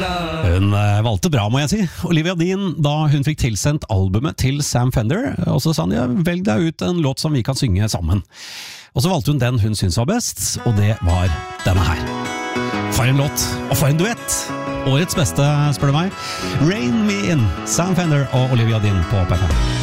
Hun valgte bra, må jeg si. Olivia Dean, da hun fikk tilsendt albumet til Sam Fender, og så sa han, ja, velg deg ut en låt som vi kan synge sammen. Og så valgte hun den hun syntes var best, og det var denne her. For en låt, og for en duett! Årets beste, spør du meg. Rain Me In, Sam Fender og Olivia Dean på P5.